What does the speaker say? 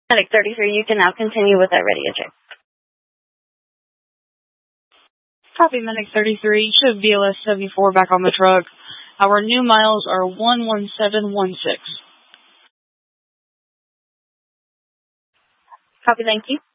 Medic 33, you can now continue with that radio check. Copy, Medic 33. You should have BLS 74 back on the truck. Our new miles are 11716. Copy, thank you.